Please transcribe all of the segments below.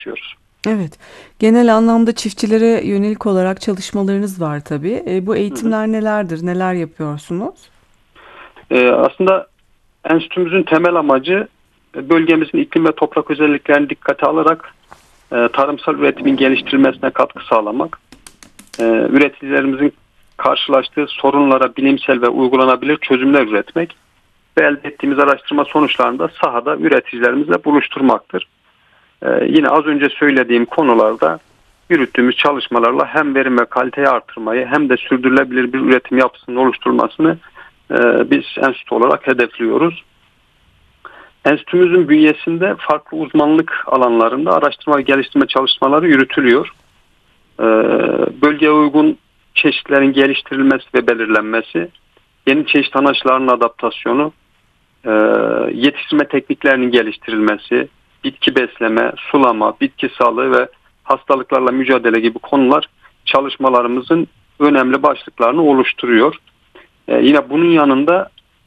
istiyoruz. Evet. Genel anlamda çiftçilere yönelik olarak çalışmalarınız var tabii. Bu Hı hı. eğitimler nelerdir? Neler yapıyorsunuz? Aslında enstitümüzün temel amacı bölgemizin iklim ve toprak özelliklerini dikkate alarak tarımsal üretimin geliştirilmesine katkı sağlamak. Üreticilerimizin karşılaştığı sorunlara bilimsel ve uygulanabilir çözümler üretmek ve elde ettiğimiz araştırma sonuçlarını da sahada üreticilerimizle buluşturmaktır. Yine az önce söylediğim konularda yürüttüğümüz çalışmalarla hem verim ve kaliteyi artırmayı hem de sürdürülebilir bir üretim yapısının oluşturulmasını biz enstitü olarak hedefliyoruz. Enstitümüzün bünyesinde farklı uzmanlık alanlarında araştırma ve geliştirme çalışmaları yürütülüyor. Bölgeye uygun çeşitlerin geliştirilmesi ve belirlenmesi, yeni çeşit anaçlarının adaptasyonu, yetiştirme tekniklerinin geliştirilmesi, bitki besleme, sulama, bitki sağlığı ve hastalıklarla mücadele gibi konular çalışmalarımızın önemli başlıklarını oluşturuyor. Yine bunun yanında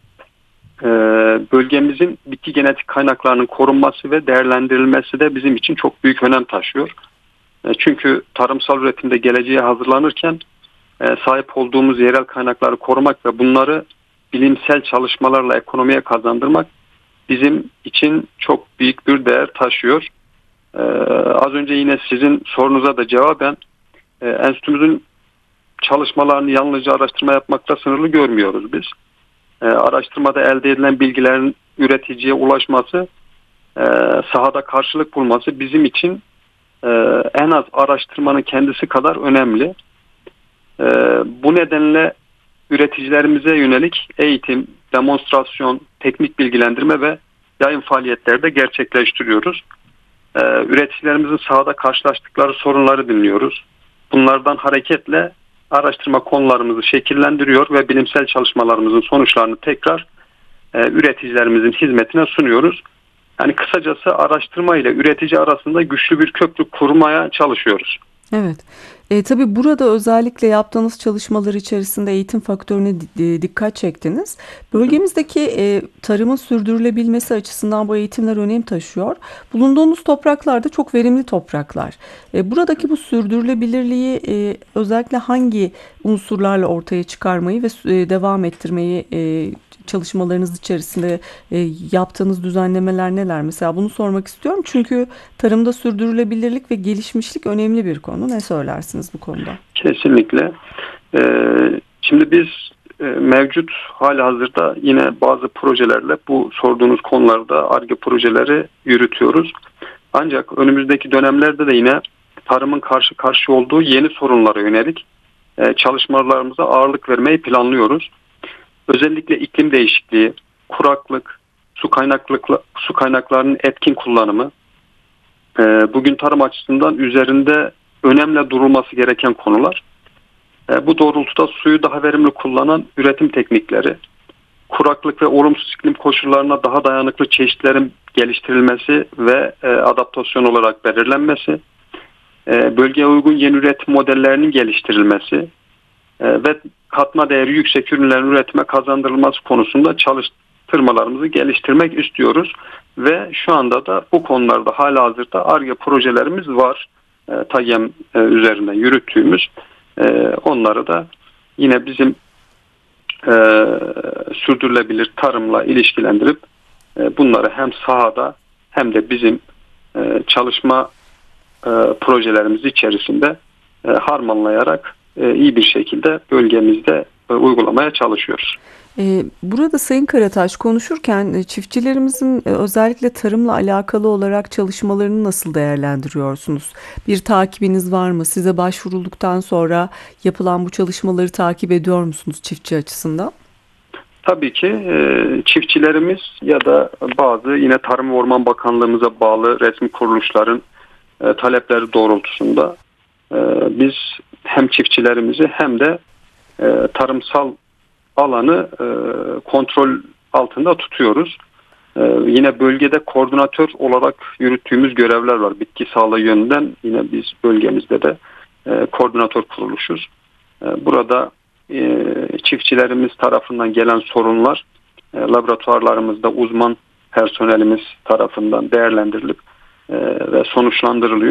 bölgemizin bitki genetik kaynaklarının korunması ve değerlendirilmesi de bizim için çok büyük önem taşıyor. Çünkü tarımsal üretimde geleceğe hazırlanırken sahip olduğumuz yerel kaynakları korumak ve bunları bilimsel çalışmalarla ekonomiye kazandırmak bizim için çok büyük bir değer taşıyor. Az önce yine sizin sorunuza da cevaben enstitümüzün çalışmalarını yalnızca araştırma yapmakta sınırlı görmüyoruz biz. Araştırmada elde edilen bilgilerin üreticiye ulaşması, sahada karşılık bulması bizim için en az araştırmanın kendisi kadar önemli. Bu nedenle üreticilerimize yönelik eğitim, demonstrasyon, teknik bilgilendirme ve yayın faaliyetleri de gerçekleştiriyoruz. Üreticilerimizin sahada karşılaştıkları sorunları dinliyoruz. Bunlardan hareketle araştırma konularımızı şekillendiriyor ve bilimsel çalışmalarımızın sonuçlarını tekrar üreticilerimizin hizmetine sunuyoruz. Yani kısacası araştırma ile üretici arasında güçlü bir köprü kurmaya çalışıyoruz. Evet. Tabii burada özellikle yaptığınız çalışmalar içerisinde eğitim faktörüne dikkat çektiniz. Hı hı. Bölgemizdeki tarımın sürdürülebilmesi açısından bu eğitimler önem taşıyor. Bulunduğunuz topraklar da çok verimli topraklar. Buradaki bu sürdürülebilirliği özellikle hangi unsurlarla ortaya çıkarmayı ve devam ettirmeyi çalışmalarınız içerisinde yaptığınız düzenlemeler neler? Mesela bunu sormak istiyorum. Çünkü tarımda sürdürülebilirlik ve gelişmişlik önemli bir konu. Ne söylersiniz bu konuda? Kesinlikle. Şimdi biz mevcut halihazırda yine bazı projelerle bu sorduğunuz konularda Ar-Ge projeleri yürütüyoruz. Ancak önümüzdeki dönemlerde de yine tarımın karşı karşıya olduğu yeni sorunlara yönelik çalışmalarımıza ağırlık vermeyi planlıyoruz. Özellikle iklim değişikliği, kuraklık, su kaynaklarının etkin kullanımı, bugün tarım açısından üzerinde önemli durulması gereken konular. Bu doğrultuda suyu daha verimli kullanan üretim teknikleri, kuraklık ve olumsuz iklim koşullarına daha dayanıklı çeşitlerin geliştirilmesi ve adaptasyon olarak belirlenmesi, bölgeye uygun yeni üretim modellerinin geliştirilmesi ve katma değeri yüksek ürünlerin üretime kazandırılması konusunda çalıştırmalarımızı geliştirmek istiyoruz. Ve şu anda da bu konularda halihazırda Ar-Ge projelerimiz var. TAGEM üzerine yürüttüğümüz. Onları da yine bizim sürdürülebilir tarımla ilişkilendirip bunları hem sahada hem de bizim çalışma projelerimiz içerisinde harmanlayarak iyi bir şekilde bölgemizde uygulamaya çalışıyoruz. Burada Sayın Karataş konuşurken çiftçilerimizin özellikle tarımla alakalı olarak çalışmalarını nasıl değerlendiriyorsunuz? Bir takibiniz var mı? Size başvurulduktan sonra yapılan bu çalışmaları takip ediyor musunuz çiftçi açısından? Tabii ki çiftçilerimiz ya da bazı yine Tarım ve Orman Bakanlığımıza bağlı resmi kuruluşların talepleri doğrultusunda biz hem çiftçilerimizi hem de tarımsal alanı kontrol altında tutuyoruz. Yine bölgede koordinatör olarak yürüttüğümüz görevler var. Bitki sağlığı yönünden yine biz bölgemizde de koordinatör kuruluşuz. Burada çiftçilerimiz tarafından gelen sorunlar laboratuvarlarımızda uzman personelimiz tarafından değerlendirilip ve sonuçlandırılıyor.